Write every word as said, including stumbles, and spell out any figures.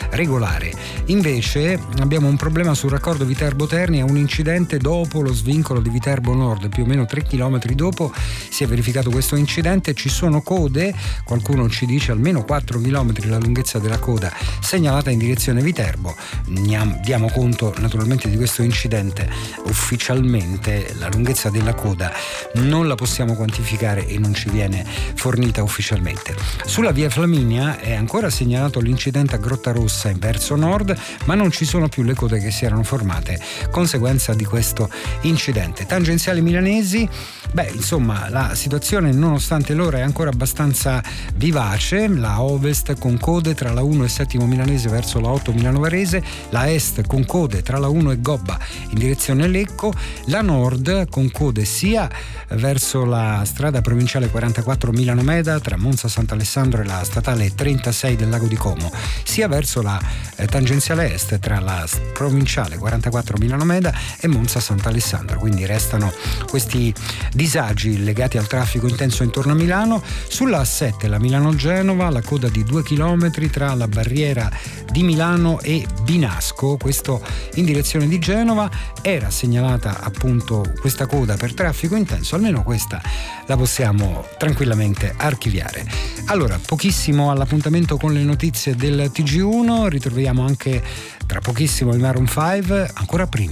regolare. Invece abbiamo un problema sul raccordo Viterbo-Terni, è un incidente dopo lo svincolo di Viterbo Nord, più o meno tre chilometri dopo si è verificato questo incidente, ci sono code, qualcuno ci dice almeno quattro chilometri la lunghezza della coda segnalata in direzione Viterbo. Diamo conto naturalmente di questo incidente, ufficialmente la lunghezza della coda non la possiamo quantificare e non ci viene fornita ufficialmente. Sulla via Flaminia è ancora segnalato l'incidente a Grottarossa in verso nord, ma non ci sono più le code che si erano formate conseguenza di questo incidente. Tangenziali milanesi, beh insomma la situazione nonostante l'ora è ancora abbastanza vivace, la ovest con code tra la uno e Settimo Milanese verso la otto Milano Varese, la est con code tra la uno e Gobba in direzione Lecco, la nord con code sia verso la strada provinciale quarantaquattro Milano Meda tra Monza Sant'Alessandro e la statale trentasei del Lago di Como, sia verso la eh, tangenziale est tra la provinciale quarantaquattro Milano Meda e Monza Sant'Alessandro. Quindi restano questi disagi legati al traffico intenso intorno a Milano. Sulla A sette la Milano-Genova, la coda di due chilometri tra la barriera di Milano e Binasco, questo in direzione di Genova. Era segnalata appunto questa coda per traffico intenso, almeno questa la possiamo tranquillamente archiviare. Allora, pochissimo all'appuntamento con le notizie del T G uno, ritroviamo anche tra pochissimo il Maroon cinque, ancora prima